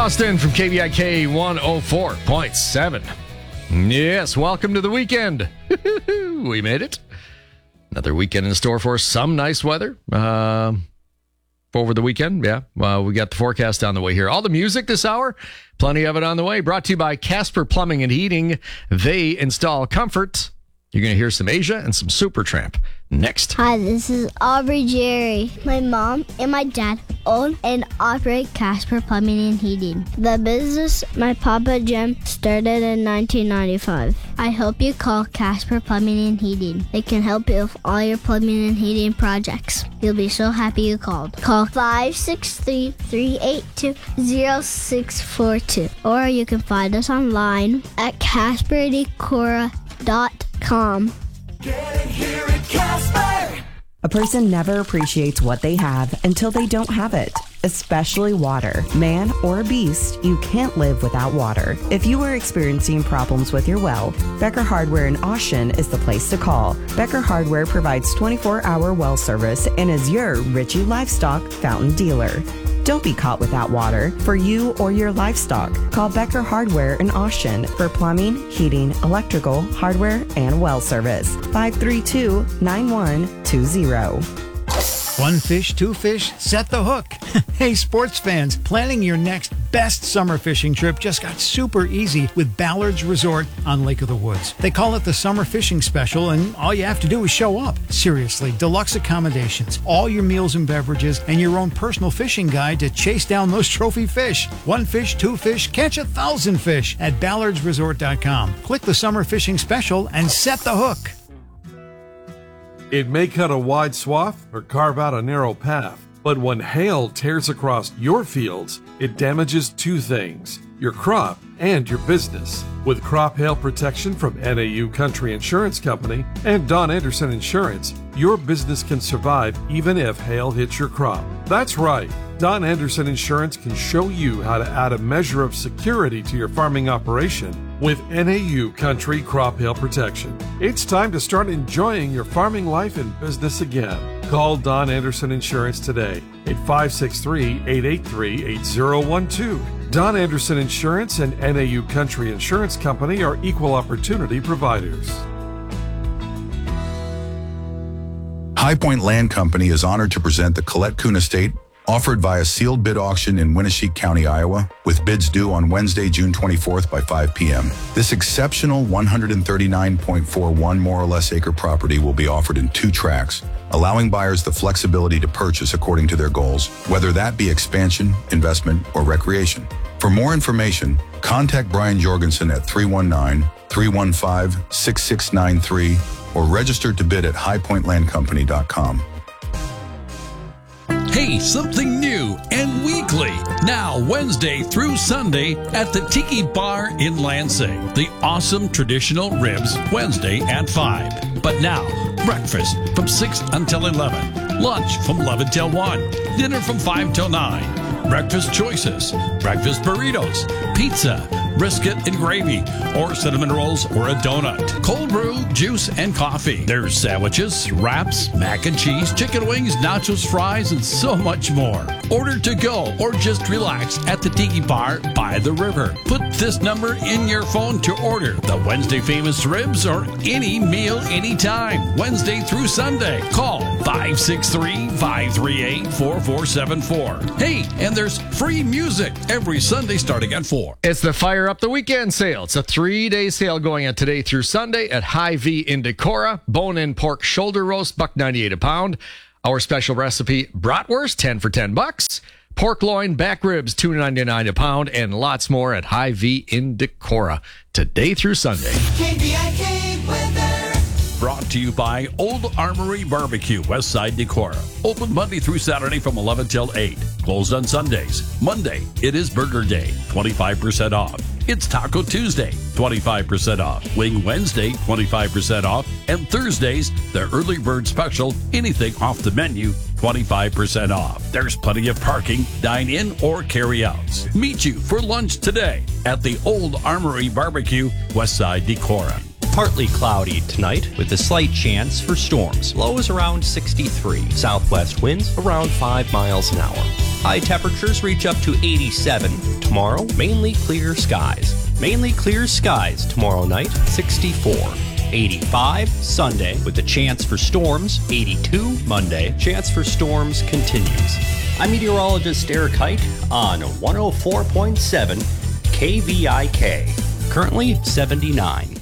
Austin from KVIK 104.7. Yes, welcome to the weekend. We made it. Another weekend in store for us. Some nice weather over the weekend. Yeah, we got the forecast on the way here. All the music this hour, plenty of it on the way. Brought to you by Casper Plumbing and Heating. They install comfort. You're going to hear some Asia and some Supertramp next. Hi, this is Aubrey Jerry. My mom and my dad own and operate Casper Plumbing and Heating. The business my Papa Jim started in 1995. I hope you call Casper Plumbing and Heating. They can help you with all your plumbing and heating projects. You'll be so happy you called. Call 563-382-0642. Or you can find us online at CasperDecora.com. Get it here at Casper. A person never appreciates what they have until they don't have it, especially water. Man or beast, you can't live without water. If you are experiencing problems with your well, Becker Hardware in Austin is the place to call. Becker Hardware provides 24-hour well service and is your Ritchie Livestock fountain dealer. Don't be caught without water for you or your livestock. Call Becker Hardware in Austin for plumbing, heating, electrical, hardware, and well service. 532-9120. One fish, two fish, set the hook. Hey, sports fans, planning your next best summer fishing trip just got super easy with Ballard's Resort on Lake of the Woods. They call it the Summer Fishing Special, and all you have to do is show up. Seriously, deluxe accommodations, all your meals and beverages, and your own personal fishing guide to chase down those trophy fish. One fish, two fish, catch 1,000 fish at ballardsresort.com. Click the Summer Fishing Special and set the hook. It may cut a wide swath or carve out a narrow path, but when hail tears across your fields, it damages two things: your crop and your business. With crop hail protection from NAU Country Insurance Company and Don Anderson Insurance, your business can survive even if hail hits your crop. That's right. Don Anderson Insurance can show you how to add a measure of security to your farming operation with NAU Country Crop Hail Protection. It's time to start enjoying your farming life and business again. Call Don Anderson Insurance today at 563-883-8012. Don Anderson Insurance and NAU Country Insurance Company are equal opportunity providers. High Point Land Company is honored to present the Colette Kuhn Estate, offered via sealed bid auction in Winneshiek County, Iowa, with bids due on Wednesday, June 24th by 5 p.m. This exceptional 139.41 more or less acre property will be offered in 2 tracts, allowing buyers the flexibility to purchase according to their goals, whether that be expansion, investment, or recreation. For more information, contact Brian Jorgensen at 319-315-6693 or register to bid at highpointlandcompany.com. Hey, something new and weekly. Now, Wednesday through Sunday at the Tiki Bar in Lansing. The awesome traditional ribs, Wednesday at 5. But now, breakfast from 6 until 11. Lunch from 11 till 1. Dinner from 5 till 9. Breakfast choices, breakfast burritos, pizza, brisket and gravy, or cinnamon rolls or a donut. Cold brew, juice, and coffee. There's sandwiches, wraps, mac and cheese, chicken wings, nachos, fries, and so much more. Order to go or just relax at the Tiki Bar by the river. Put this number in your phone to order the Wednesday famous ribs or any meal anytime. Wednesday through Sunday. Call 563-538-4474. Hey, and there's free music every Sunday starting at 4. It's the Fire Up the Weekend sale. It's a 3-day sale going on today through Sunday at Hy-Vee in Decorah. Bone-in pork shoulder roast, $1.98 a pound. Our special recipe, bratwurst, 10 for $10. Pork loin, back ribs, $2.99 a pound, and lots more at Hy-Vee in Decorah today through Sunday. KVIK weather. Brought to you by Old Armory Barbecue, Westside Decorah. Open Monday through Saturday from 11 till 8. Closed on Sundays. Monday, it is Burger Day, 25% off. It's Taco Tuesday, 25% off. Wing Wednesday, 25% off. And Thursdays, the early bird special, anything off the menu, 25% off. There's plenty of parking, dine-in, or carry-outs. Meet you for lunch today at the Old Armory Barbecue, Westside Decorah. Partly cloudy tonight with a slight chance for storms. Lows around 63. Southwest winds around 5 miles an hour. High temperatures reach up to 87. Tomorrow, mainly clear skies. Mainly clear skies tomorrow night, 64. 85 Sunday with a chance for storms. 82 Monday. Chance for storms continues. I'm meteorologist Eric Hite on 104.7 KVIK. Currently 79.